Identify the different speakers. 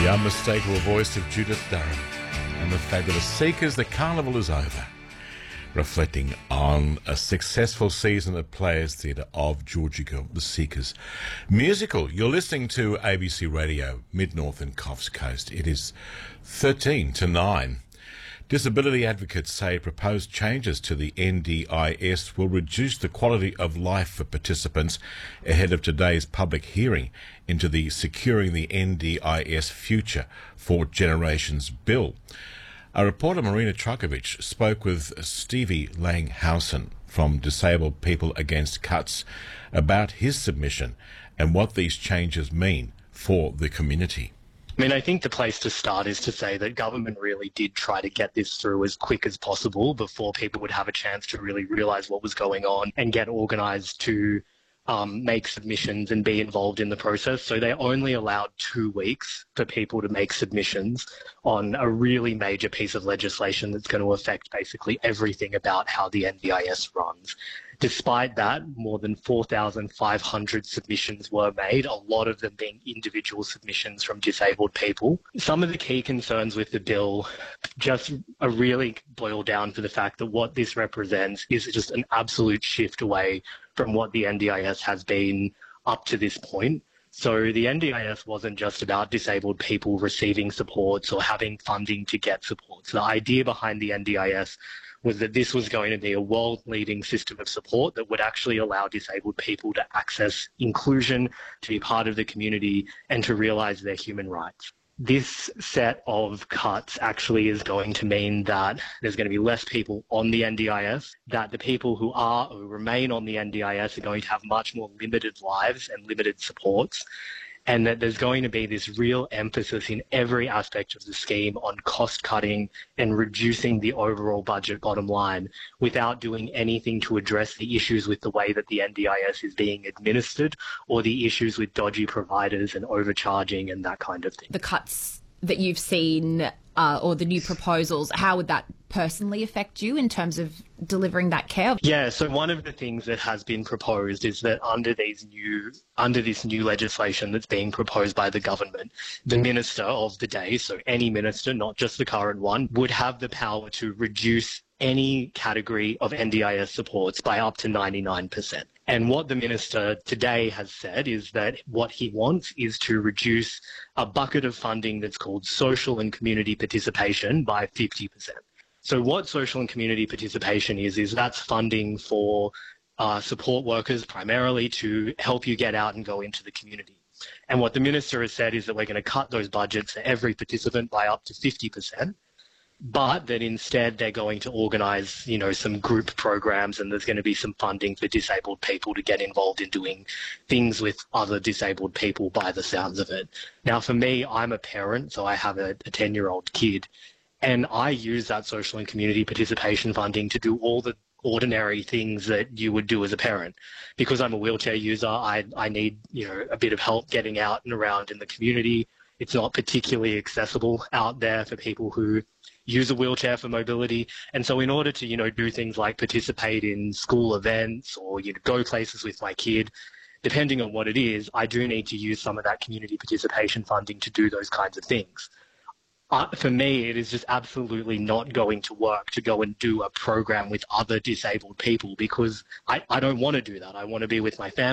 Speaker 1: The unmistakable voice of Judith Durham and the fabulous Seekers. The carnival is over, reflecting on a successful season at Players Theatre of Georgie Girl, the Seekers musical. You're listening to ABC Radio, Mid-North and Coffs Coast. It is 13 to 9. Disability advocates say proposed changes to the NDIS will reduce the quality of life for participants ahead of today's public hearing into the Securing the NDIS Future for Generations bill. Our reporter Marina Trukovich spoke with Stevie Langhausen from Disabled People Against Cuts about his submission and what these changes mean for the community.
Speaker 2: I mean, I think the place to start is to say that government really did try to get this through as quick as possible before people would have a chance to really realise what was going on and get organised to make submissions and be involved in the process. So they only allowed 2 weeks for people to make submissions on a really major piece of legislation that's going to affect basically everything about how the NDIS runs. Despite that, more than 4,500 submissions were made, a lot of them being individual submissions from disabled people. Some of the key concerns with the bill just are really boiled down to the fact that what this represents is just an absolute shift away from what the NDIS has been up to this point. So the NDIS wasn't just about disabled people receiving supports or having funding to get supports. The idea behind the NDIS was that this was going to be a world-leading system of support that would actually allow disabled people to access inclusion, to be part of the community, and to realise their human rights. This set of cuts actually is going to mean that there's going to be less people on the NDIS, that the people who remain on the NDIS are going to have much more limited lives and limited supports, and that there's going to be this real emphasis in every aspect of the scheme on cost cutting and reducing the overall budget bottom line without doing anything to address the issues with the way that the NDIS is being administered or the issues with dodgy providers and overcharging and that kind of thing.
Speaker 3: The cuts that you've seen or the new proposals, how would that personally affect you in terms of delivering that care?
Speaker 2: Yeah, so one of the things that has been proposed is that under this new legislation that's being proposed by the government, the minister of the day, so any minister, not just the current one, would have the power to reduce any category of NDIS supports by up to 99%. And what the minister today has said is that what he wants is to reduce a bucket of funding that's called social and community participation by 50%. So what social and community participation is that's funding for support workers primarily to help you get out and go into the community. And what the minister has said is that we're going to cut those budgets for every participant by up to 50%. But that instead they're going to organise, some group programs, and there's going to be some funding for disabled people to get involved in doing things with other disabled people by the sounds of it. Now, for me, I'm a parent, so I have a 10-year-old kid, and I use that social and community participation funding to do all the ordinary things that you would do as a parent. Because I'm a wheelchair user, I need, a bit of help getting out and around in the community. It's not particularly accessible out there for people who use a wheelchair for mobility. And so in order to, do things like participate in school events or, go places with my kid, depending on what it is, I do need to use some of that community participation funding to do those kinds of things. For me, it is just absolutely not going to work to go and do a program with other disabled people because I don't want to do that. I want to be with my family.